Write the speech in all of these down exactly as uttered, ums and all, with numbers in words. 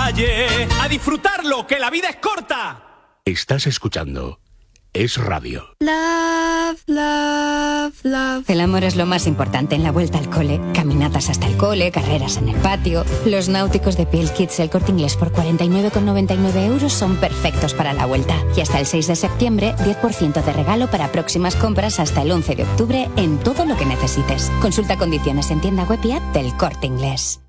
calle, a disfrutarlo, que la vida es corta. Estás escuchando Es Radio. Love, love, love. El amor es lo más importante en la vuelta al cole. Caminatas hasta el cole, carreras en el patio. Los náuticos de Piel Kids El Corte Inglés por cuarenta y nueve con noventa y nueve euros son perfectos para la vuelta. Y hasta el seis de septiembre, diez por ciento de regalo para próximas compras hasta el once de octubre en todo lo que necesites. Consulta condiciones en tienda web y app del Corte Inglés.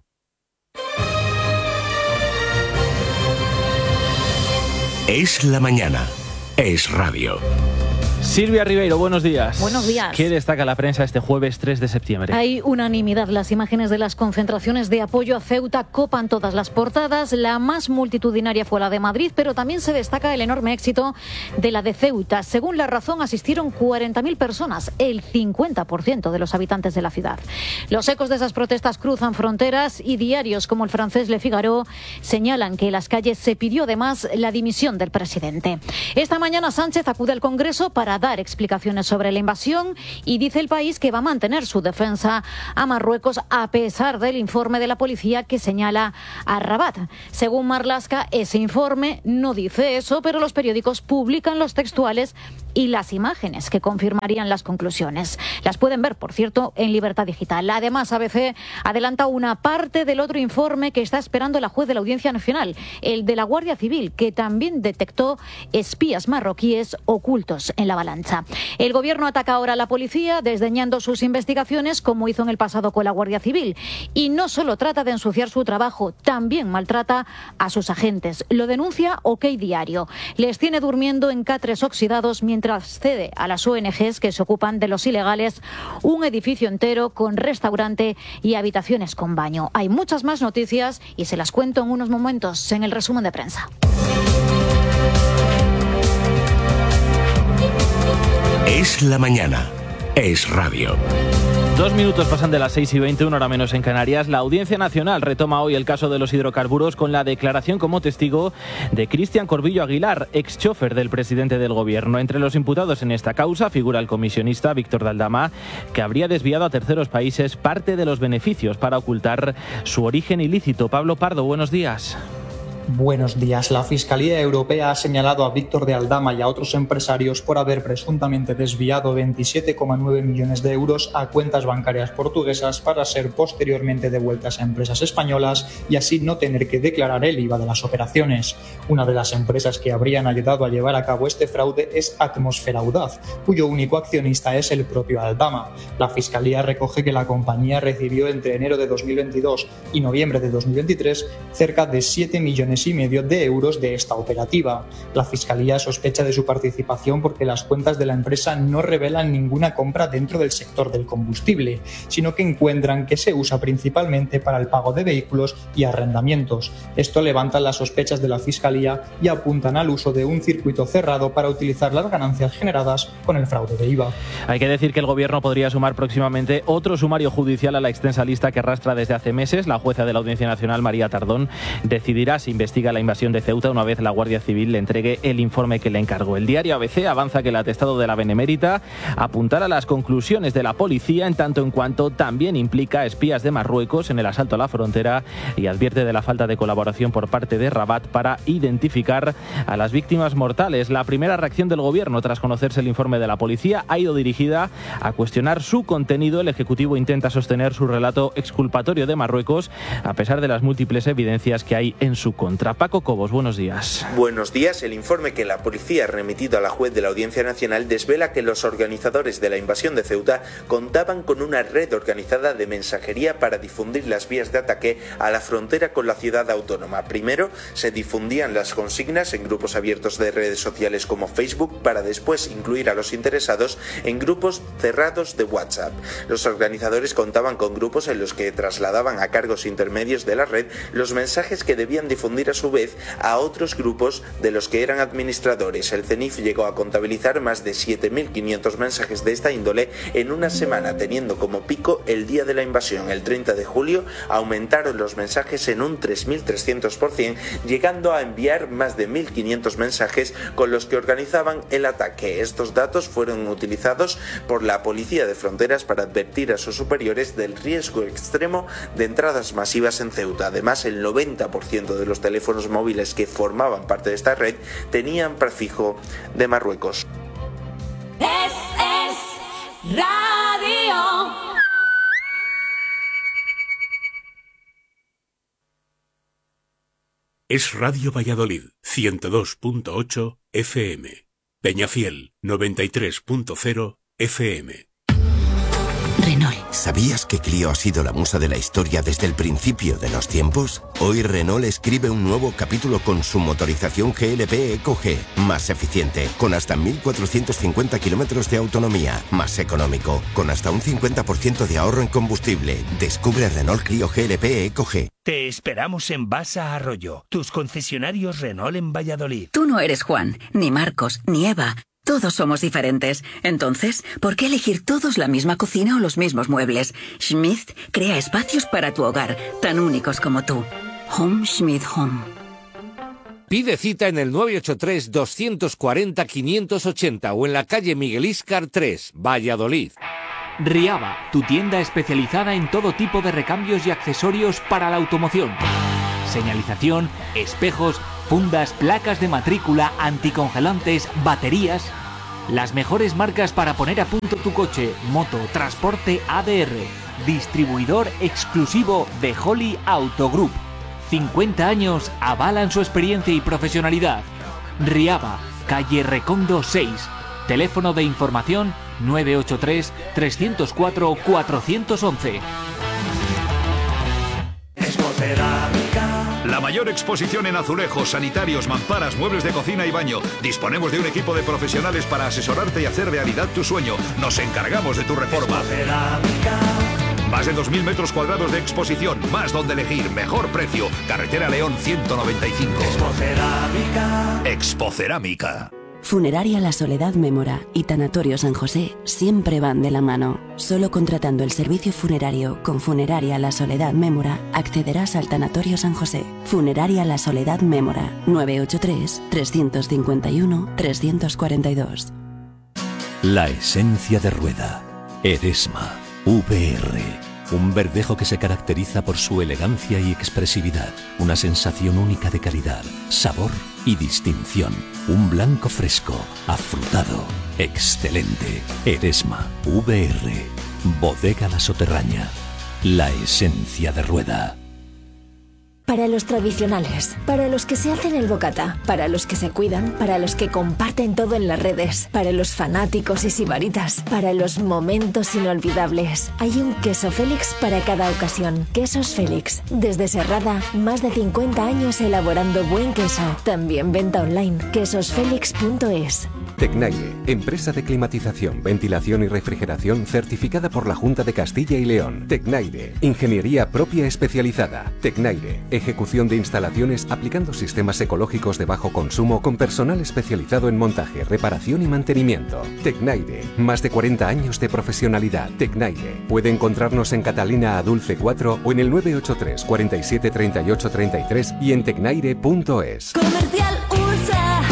Es la mañana. Es Radio. Silvia Ribeiro, buenos días. Buenos días. ¿Qué destaca la prensa este jueves tres de septiembre? Hay unanimidad. Las imágenes de las concentraciones de apoyo a Ceuta copan todas las portadas. La más multitudinaria fue la de Madrid, pero también se destaca el enorme éxito de la de Ceuta. Según La Razón, asistieron cuarenta mil personas, el cincuenta por ciento de los habitantes de la ciudad. Los ecos de esas protestas cruzan fronteras y diarios como el francés Le Figaro señalan que en las calles se pidió además la dimisión del presidente. Esta mañana Sánchez acude al Congreso para dar explicaciones sobre la invasión y dice El País que va a mantener su defensa a Marruecos a pesar del informe de la policía que señala a Rabat. Según Marlaska, ese informe no dice eso, pero los periódicos publican los textuales y las imágenes que confirmarían las conclusiones. Las pueden ver, por cierto, en Libertad Digital. Además, A B C adelanta una parte del otro informe que está esperando la juez de la Audiencia Nacional, el de la Guardia Civil, que también detectó espías marroquíes ocultos en la avalancha. El gobierno ataca ahora a la policía, desdeñando sus investigaciones, como hizo en el pasado con la Guardia Civil. Y no solo trata de ensuciar su trabajo, también maltrata a sus agentes. Lo denuncia OK Diario. Les tiene durmiendo en catres oxidados mientras cede a las O N Ges que se ocupan de los ilegales un edificio entero con restaurante y habitaciones con baño. Hay muchas más noticias y se las cuento en unos momentos en el resumen de prensa. Es la mañana. Es Radio. Dos minutos pasan de las seis y veinte, una hora menos en Canarias. La Audiencia Nacional retoma hoy el caso de los hidrocarburos con la declaración como testigo de Cristian Corbillo Aguilar, ex chofer del presidente del gobierno. Entre los imputados en esta causa figura el comisionista Víctor de Aldama, que habría desviado a terceros países parte de los beneficios para ocultar su origen ilícito. Pablo Pardo, buenos días. Buenos días. La Fiscalía Europea ha señalado a Víctor de Aldama y a otros empresarios por haber presuntamente desviado veintisiete coma nueve millones de euros a cuentas bancarias portuguesas para ser posteriormente devueltas a empresas españolas y así no tener que declarar el I V A de las operaciones. Una de las empresas que habrían ayudado a llevar a cabo este fraude es Atmosfera Audaz, cuyo único accionista es el propio Aldama. La Fiscalía recoge que la compañía recibió entre enero de dos mil veintidós y noviembre de dos mil veintitrés cerca de siete millones y medio de euros de esta operativa. La Fiscalía sospecha de su participación porque las cuentas de la empresa no revelan ninguna compra dentro del sector del combustible, sino que encuentran que se usa principalmente para el pago de vehículos y arrendamientos. Esto levanta las sospechas de la Fiscalía y apuntan al uso de un circuito cerrado para utilizar las ganancias generadas con el fraude de I V A. Hay que decir que el Gobierno podría sumar próximamente otro sumario judicial a la extensa lista que arrastra desde hace meses. La jueza de la Audiencia Nacional, María Tardón, decidirá si investiga la invasión de Ceuta una vez la Guardia Civil le entregue el informe que le encargó. El diario A B C avanza que el atestado de la Benemérita apuntará a las conclusiones de la policía en tanto en cuanto también implica espías de Marruecos en el asalto a la frontera y advierte de la falta de colaboración por parte de Rabat para identificar a las víctimas mortales. La primera reacción del Gobierno tras conocerse el informe de la policía ha ido dirigida a cuestionar su contenido. El Ejecutivo intenta sostener su relato exculpatorio de Marruecos a pesar de las múltiples evidencias que hay en su contra. Paco Cobos, buenos días. Buenos días. El informe que la policía ha remitido a la juez de la Audiencia Nacional desvela que los organizadores de la invasión de Ceuta contaban con una red organizada de mensajería para difundir las vías de ataque a la frontera con la ciudad autónoma. Primero se difundían las consignas en grupos abiertos de redes sociales como Facebook para después incluir a los interesados en grupos cerrados de WhatsApp. Los organizadores contaban con grupos en los que trasladaban a cargos intermedios de la red los mensajes que debían difundir a su vez a otros grupos de los que eran administradores. El CENIF llegó a contabilizar más de siete mil quinientos mensajes de esta índole en una semana, teniendo como pico el día de la invasión. El treinta de julio aumentaron los mensajes en un tres mil trescientos por ciento, llegando a enviar más de mil quinientos mensajes con los que organizaban el ataque. Estos datos fueron utilizados por la Policía de Fronteras para advertir a sus superiores del riesgo extremo de entradas masivas en Ceuta. Además, el noventa por ciento de los teléfonos teléfonos móviles que formaban parte de esta red tenían prefijo de Marruecos. Es, es radio. Es Radio Valladolid, ciento dos punto ocho F M. Peñafiel, noventa y tres punto cero F M. Renault. ¿Sabías que Clio ha sido la musa de la historia desde el principio de los tiempos? Hoy Renault escribe un nuevo capítulo con su motorización G L P Eco G, más eficiente, con hasta mil cuatrocientos cincuenta kilómetros de autonomía, más económico, con hasta un cincuenta por ciento de ahorro en combustible. Descubre Renault Clio G L P Eco G. Te esperamos en Basa Arroyo, tus concesionarios Renault en Valladolid. Tú no eres Juan, ni Marcos, ni Eva. Todos somos diferentes. Entonces, ¿por qué elegir todos la misma cocina o los mismos muebles? Schmidt crea espacios para tu hogar, tan únicos como tú. Home Schmidt Home. Pide cita en el nueve ocho tres, dos cuatro cero, cinco ocho cero o en la calle Miguel Íscar tres, Valladolid. Riaba, tu tienda especializada en todo tipo de recambios y accesorios para la automoción. Señalización, espejos, fundas, placas de matrícula, anticongelantes, baterías. Las mejores marcas para poner a punto tu coche, moto, transporte A D R. Distribuidor exclusivo de Holly Auto Group. cincuenta años avalan su experiencia y profesionalidad. Riaba, calle Recondo seis. Teléfono de información nueve ocho tres, tres cero cuatro, cuatro uno uno. La mayor exposición en azulejos, sanitarios, mamparas, muebles de cocina y baño. Disponemos de un equipo de profesionales para asesorarte y hacer realidad tu sueño. Nos encargamos de tu reforma. Más de dos mil metros cuadrados de exposición, más donde elegir, mejor precio. Carretera León ciento noventa y cinco. Expocerámica. Expocerámica. Funeraria La Soledad Mémora y Tanatorio San José siempre van de la mano. Solo contratando el servicio funerario con Funeraria La Soledad Mémora accederás al Tanatorio San José. Funeraria La Soledad Mémora, nueve ocho tres, tres cinco uno, tres cuatro dos. La esencia de Rueda. Eresma. V R. Un verdejo que se caracteriza por su elegancia y expresividad. Una sensación única de calidad, sabor y distinción. Un blanco fresco, afrutado, excelente. Eresma, V R, Bodega La Soterraña. La esencia de Rueda. Para los tradicionales, para los que se hacen el bocata, para los que se cuidan, para los que comparten todo en las redes, para los fanáticos y sibaritas, para los momentos inolvidables. Hay un queso Félix para cada ocasión. Quesos Félix. Desde Serrada, más de cincuenta años elaborando buen queso. También venta online. quesos félix punto es. Tecnaire, empresa de climatización, ventilación y refrigeración certificada por la Junta de Castilla y León. Tecnaire, ingeniería propia especializada. Tecnaire, ejecución de instalaciones aplicando sistemas ecológicos de bajo consumo con personal especializado en montaje, reparación y mantenimiento. Tecnaire, más de cuarenta años de profesionalidad. Tecnaire, puede encontrarnos en Catalina a Dulce cuatro o en el nueve ocho tres, cuarenta y siete, treinta y ocho, treinta y tres y en tecnaire punto es. Comercial Ursa.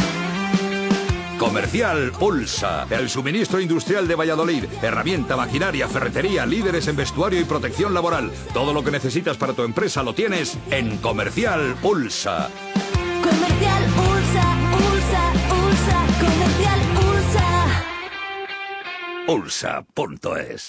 Comercial Ulsa, el suministro industrial de Valladolid. Herramienta, maquinaria, ferretería, líderes en vestuario y protección laboral. Todo lo que necesitas para tu empresa lo tienes en Comercial Ulsa. Comercial Ursa, Ursa, Ursa, Comercial Ursa. Ulsa punto es.